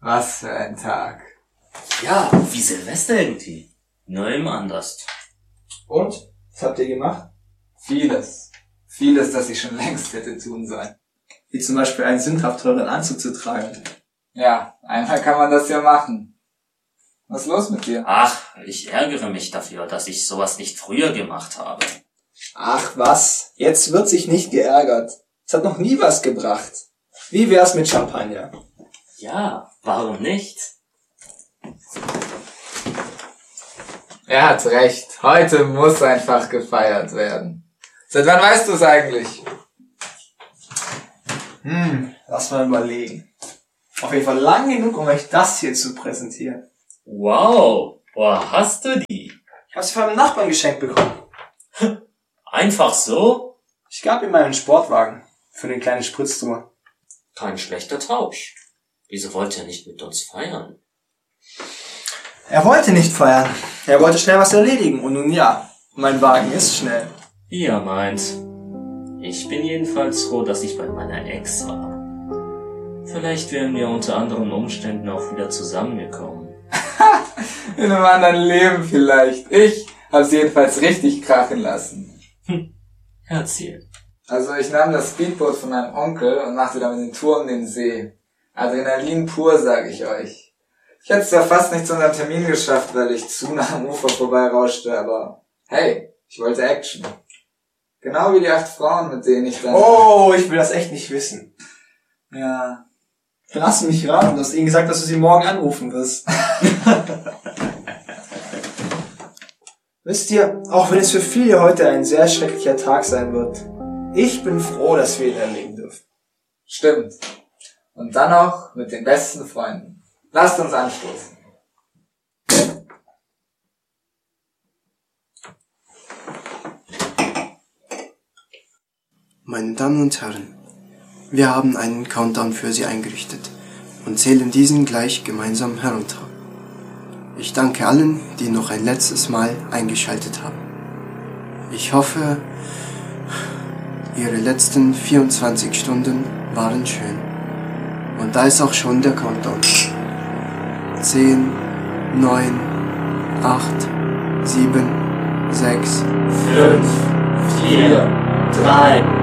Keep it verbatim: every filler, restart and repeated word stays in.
Was für ein Tag. Ja, wie Silvester irgendwie. Nur immer anders. Und? Was habt ihr gemacht? Vieles. Vieles, das ich schon längst hätte tun sollen. Wie zum Beispiel einen sündhaft teuren Anzug zu tragen. Ja, einmal kann man das ja machen. Was ist los mit dir? Ach, ich ärgere mich dafür, dass ich sowas nicht früher gemacht habe. Ach was, jetzt wird sich nicht geärgert. Es hat noch nie was gebracht. Wie wär's mit Champagner? Ja, warum nicht? Er hat recht. Heute muss einfach gefeiert werden. Seit wann weißt du es eigentlich? Hm, lass mal überlegen. Auf jeden Fall lang genug, um euch das hier zu präsentieren. Wow, woher hast du die? Ich habe sie von einem Nachbarn geschenkt bekommen. Einfach so? Ich gab ihm meinen Sportwagen für eine kleine Spritztour. Kein schlechter Tausch. Wieso wollte er nicht mit uns feiern? Er wollte nicht feiern. Er wollte schnell was erledigen. Und nun ja, mein Wagen ist schnell. Wie er meint. Ich bin jedenfalls froh, dass ich bei meiner Ex war. Vielleicht wären wir unter anderen Umständen auch wieder zusammengekommen. In einem anderen Leben vielleicht. Ich hab's jedenfalls richtig krachen lassen. Hm, erzähl. Also ich nahm das Speedboot von meinem Onkel und machte damit den Tour um den See. Adrenalin pur, sag ich euch. Ich hätte es zwar fast nicht zu unserem Termin geschafft, weil ich zu nah am Ufer vorbeirauschte, aber hey, ich wollte Action. Genau wie die acht Frauen, mit denen ich dann... Oh, ich will das echt nicht wissen. Ja. Lass mich raten, du hast ihnen gesagt, dass du sie morgen anrufen wirst. Wisst ihr, auch wenn es für viele heute ein sehr schrecklicher Tag sein wird, ich bin froh, dass wir ihn erleben dürfen. Stimmt. Und dann noch mit den besten Freunden. Lasst uns anstoßen. Meine Damen und Herren, wir haben einen Countdown für Sie eingerichtet und zählen diesen gleich gemeinsam herunter. Ich danke allen, die noch ein letztes Mal eingeschaltet haben. Ich hoffe, Ihre letzten vierundzwanzig Stunden waren schön. Und da ist auch schon der Countdown. zehn, neun, acht, sieben, sechs, Fünf, vier, drei,